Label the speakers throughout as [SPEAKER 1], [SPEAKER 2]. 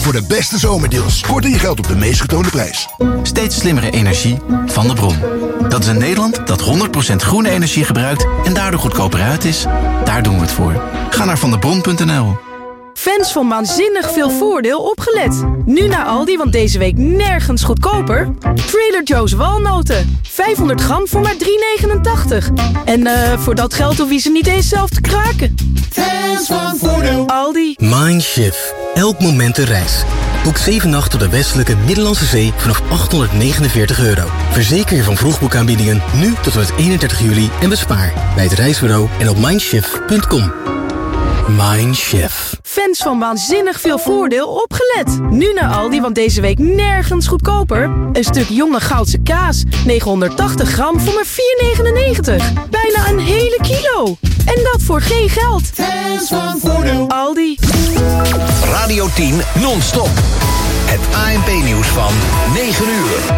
[SPEAKER 1] voor de beste zomerdeals. Kort in je geld op de meest getoonde prijs.
[SPEAKER 2] Steeds slimmere energie van de bron. Dat is een Nederland dat 100% groene energie gebruikt en daardoor goedkoper uit is. Daar doen we het voor. Ga naar vandebron.nl.
[SPEAKER 3] Fans van Waanzinnig Veel Voordeel opgelet. Nu naar Aldi, want deze week nergens goedkoper. Trader Joe's walnoten. 500 gram voor maar €3,89. En voor dat geld hoef je ze niet eens zelf te kraken.
[SPEAKER 4] Fans van Voordeel.
[SPEAKER 3] Aldi.
[SPEAKER 5] Mindshift. Elk moment een reis. Boek 7 nachten op de westelijke Middellandse Zee vanaf €849. Verzeker je van vroegboekaanbiedingen nu tot en met 31 juli en bespaar bij het reisbureau en op mindshift.com. Mindshift.
[SPEAKER 3] Fans van Waanzinnig Veel Voordeel opgelet. Nu naar Aldi, want deze week nergens goedkoper. Een stuk jonge Goudse kaas. 980 gram voor maar €4,99. Bijna een hele kilo. En dat voor geen geld.
[SPEAKER 4] Fans van Voordeel.
[SPEAKER 3] Aldi.
[SPEAKER 6] Radio 10 non-stop. Het ANP-nieuws van 9 uur.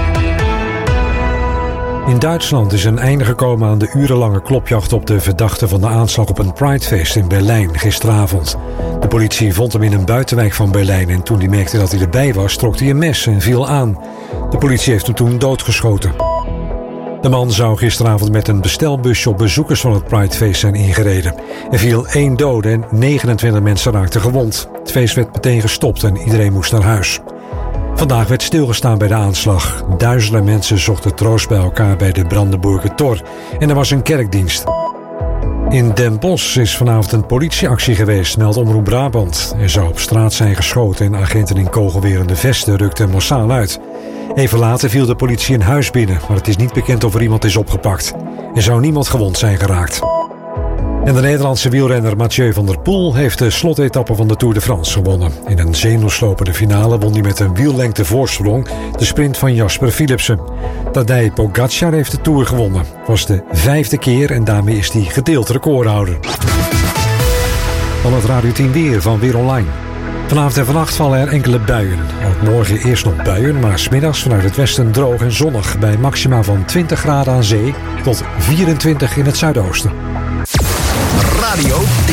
[SPEAKER 7] In Duitsland is een einde gekomen aan de urenlange klopjacht op de verdachte van de aanslag op een Pridefeest in Berlijn gisteravond. De politie vond hem in een buitenwijk van Berlijn en toen hij merkte dat hij erbij was, trok hij een mes en viel aan. De politie heeft hem toen doodgeschoten. De man zou gisteravond met een bestelbusje op bezoekers van het Pridefeest zijn ingereden. Er viel 1 dode en 29 mensen raakten gewond. Het feest werd meteen gestopt en iedereen moest naar huis. Vandaag werd stilgestaan bij de aanslag. Duizenden mensen zochten troost bij elkaar bij de Brandenburger Tor. En er was een kerkdienst. In Den Bosch is vanavond een politieactie geweest, meldt Omroep Brabant. Er zou op straat zijn geschoten en agenten in kogelwerende vesten rukten massaal uit. Even later viel de politie een huis binnen, maar het is niet bekend of er iemand is opgepakt. Er zou niemand gewond zijn geraakt. En de Nederlandse wielrenner Mathieu van der Poel heeft de slotetappe van de Tour de France gewonnen. In een zenuwslopende finale won hij met een wiellengte voorsprong de sprint van Jasper Philipsen. Tadej Pogacar heeft de Tour gewonnen. Het was de 5e keer en daarmee is hij gedeeld recordhouder. Dan het Radio 10 weer van Weer Online. Vanavond en vannacht vallen er enkele buien. Ook morgen eerst nog buien, maar 's middags vanuit het westen droog en zonnig bij maxima van 20 graden aan zee tot 24 in het zuidoosten.
[SPEAKER 6] Radio 10.